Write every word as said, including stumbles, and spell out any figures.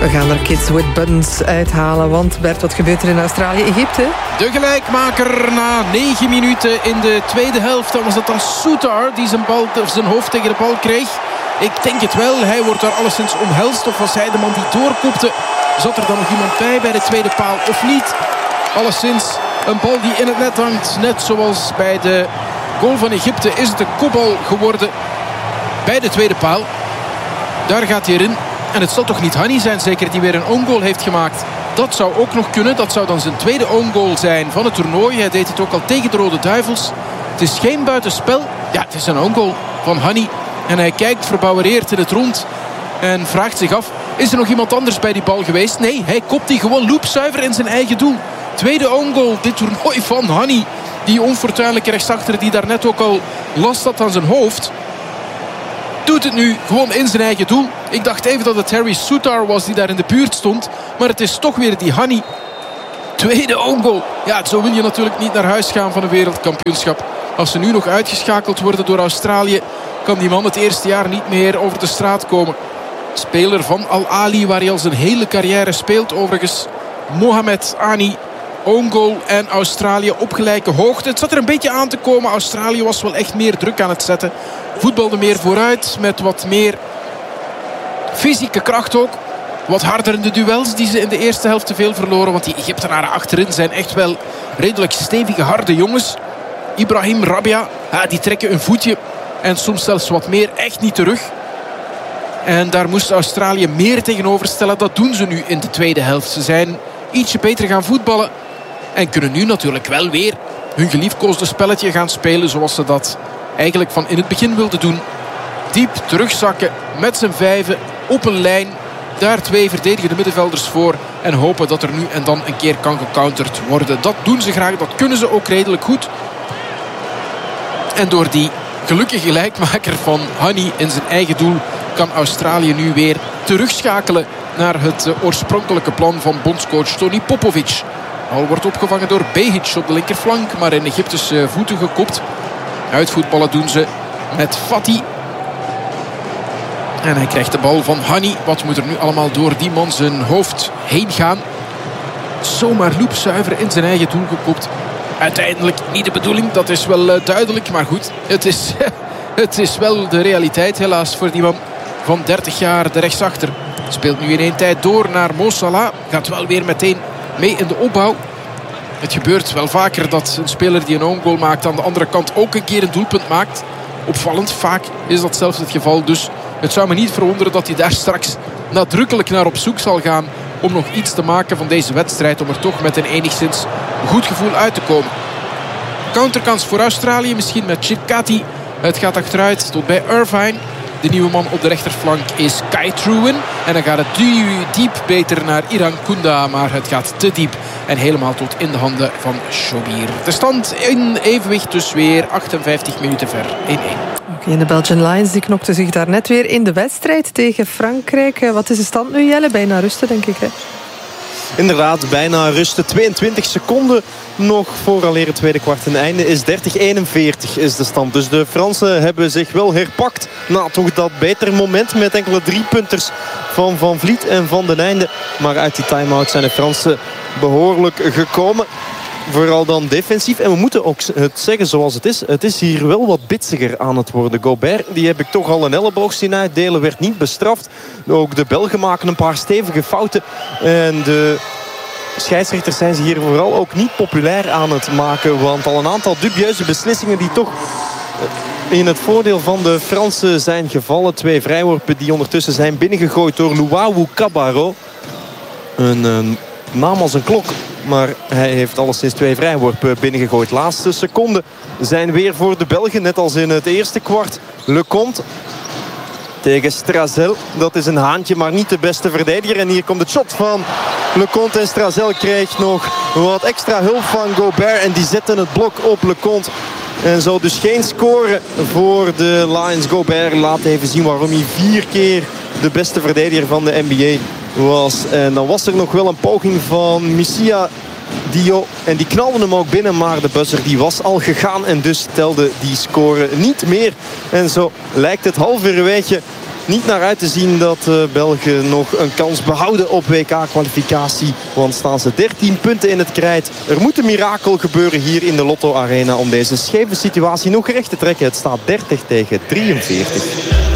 We gaan er Kids with Buns uithalen. Want Bert, wat gebeurt er in Australië-Egypte? De gelijkmaker na negen minuten in de tweede helft. Dan was het dan Soutar die zijn, bal, of zijn hoofd tegen de bal kreeg. Ik denk het wel. Hij wordt daar alleszins omhelst. Of was hij de man die doorkopte? Zat er dan nog iemand bij bij de tweede paal of niet? Alleszins een bal die in het net hangt. Net zoals bij de goal van Egypte is het een kopbal geworden bij de tweede paal. Daar gaat hij erin. En het zal toch niet Hani zijn zeker die weer een own goal heeft gemaakt. Dat zou ook nog kunnen. Dat zou dan zijn tweede own goal zijn van het toernooi. Hij deed het ook al tegen de Rode Duivels. Het is geen buitenspel. Ja, het is een own goal van Hani. En hij kijkt verbouwereerd in het rond. En vraagt zich af, is er nog iemand anders bij die bal geweest? Nee, hij kopt die gewoon loopzuiver in zijn eigen doel. Tweede own goal dit toernooi van Hani. Die onfortuinlijke rechtsachter die daar net ook al last had aan zijn hoofd. Doet het nu gewoon in zijn eigen doel. Ik dacht even dat het Harry Soutar was die daar in de buurt stond. Maar het is toch weer die Hani. Tweede own goal. Ja, zo wil je natuurlijk niet naar huis gaan van een wereldkampioenschap. Als ze nu nog uitgeschakeld worden door Australië, kan die man het eerste jaar niet meer over de straat komen. Speler van Al Ahly, waar hij al zijn hele carrière speelt overigens. Mohamed Ani. Own goal en Australië op gelijke hoogte. Het zat er een beetje aan te komen. Australië was wel echt meer druk aan het zetten. Voetbalde meer vooruit met wat meer fysieke kracht ook. Wat harder in de duels die ze in de eerste helft te veel verloren. Want die Egyptenaren achterin zijn echt wel redelijk stevige, harde jongens. Ibrahim Rabia, ja, die trekken een voetje. En soms zelfs wat meer echt niet terug. En daar moest Australië meer tegenover stellen. Dat doen ze nu in de tweede helft. Ze zijn ietsje beter gaan voetballen. En kunnen nu natuurlijk wel weer hun geliefkoosde spelletje gaan spelen. Zoals ze dat eigenlijk van in het begin wilden doen. Diep terugzakken met z'n vijven op een lijn. Daar twee verdedigende middenvelders voor. En hopen dat er nu en dan een keer kan gecounterd worden. Dat doen ze graag. Dat kunnen ze ook redelijk goed. En door die gelukkige gelijkmaker van Hani in zijn eigen doel kan Australië nu weer terugschakelen naar het oorspronkelijke plan van bondscoach Tony Popovic. Al wordt opgevangen door Behic op de linkerflank, maar in Egyptes voeten gekopt. Uitvoetballen doen ze met Fati. En hij krijgt de bal van Hani. Wat moet er nu allemaal door die man zijn hoofd heen gaan? Zomaar loopzuiver in zijn eigen doel gekopt. Uiteindelijk niet de bedoeling, dat is wel duidelijk. Maar goed, het is, het is wel de realiteit helaas voor die man van dertig jaar, de rechtsachter. Speelt nu in één tijd door naar Mo Salah. Gaat wel weer meteen mee in de opbouw. Het gebeurt wel vaker dat een speler die een own goal maakt aan de andere kant ook een keer een doelpunt maakt. Opvallend, vaak is dat zelfs het geval. Dus het zou me niet verwonderen dat hij daar straks nadrukkelijk naar op zoek zal gaan om nog iets te maken van deze wedstrijd. Om er toch met een enigszins goed gevoel uit te komen. Counterkans voor Australië, misschien met Chirkati. Het gaat achteruit tot bij Irvine. De nieuwe man op de rechterflank is Kai Trewin. En dan gaat het diep beter naar Iran Kounda. Maar het gaat te diep. En helemaal tot in de handen van Shobir. De stand in evenwicht dus weer achtenvijftig minuten ver. één één. Oké, en de Belgian Lions die knokten zich daar net weer in de wedstrijd tegen Frankrijk. Wat is de stand nu, Jelle? Bijna rusten, denk ik, hè? Inderdaad, bijna rusten. tweeëntwintig seconden nog vooraleer het tweede kwart ten einde is. dertig eenenveertig is de stand. Dus de Fransen hebben zich wel herpakt na toch dat betere moment met enkele driepunters van Van Vliet en Van den Einde. Maar uit die time-out zijn de Fransen behoorlijk gekomen. Vooral dan defensief. En we moeten ook het zeggen zoals het is. Het is hier wel wat bitsiger aan het worden. Gobert, die heb ik toch al een elleboog zien uitdelen. Werd niet bestraft. Ook de Belgen maken een paar stevige fouten. En de scheidsrechters zijn ze hier vooral ook niet populair aan het maken. Want al een aantal dubieuze beslissingen die toch in het voordeel van de Fransen zijn gevallen. Twee vrijworpen die ondertussen zijn binnengegooid door Luawu Cabarro. Een, een naam als een klok. Maar hij heeft alleszins twee vrijworpen binnengegooid. Laatste seconden zijn weer voor de Belgen. Net als in het eerste kwart. Lecomte tegen Strazel. Dat is een haantje, maar niet de beste verdediger. En hier komt het shot van Lecomte. En Strazel krijgt nog wat extra hulp van Gobert. En die zetten het blok op Lecomte. En zo dus geen score voor de Lions. Gobert laat even zien waarom hij vier keer de beste verdediger van de N B A was. En dan was er nog wel een poging van Misia Dio. En die knalde hem ook binnen. Maar de buzzer die was al gegaan. En dus telde die score niet meer. En zo lijkt het halverwege niet naar uit te zien dat uh, België nog een kans behouden op W K-kwalificatie. Want staan ze dertien punten in het krijt. Er moet een mirakel gebeuren hier in de Lotto Arena om deze scheve situatie nog recht te trekken. Het staat dertig tegen drieënveertig.